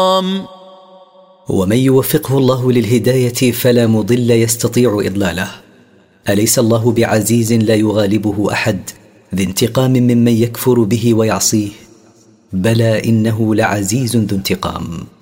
ومن يوفقه الله للهداية فلا مضل يستطيع إضلاله. أليس الله بعزيز لا يغالبه أحد ذي انتقام ممن يكفر به ويعصيه؟ بلى إنه لعزيز ذو انتقام.